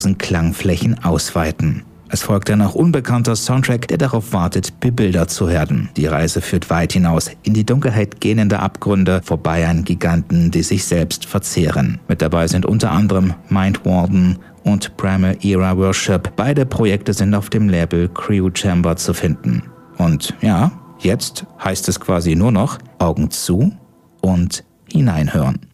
Klangflächen ausweiten. Es folgt ein noch unbekannter Soundtrack, der darauf wartet, bebildert zu werden. Die Reise führt weit hinaus in die Dunkelheit gehende Abgründe, vorbei an Giganten, die sich selbst verzehren. Mit dabei sind unter anderem Mindwarden und Primal Era Worship. Beide Projekte sind auf dem Label Crew Chamber zu finden. Und ja, jetzt heißt es quasi nur noch Augen zu und hineinhören.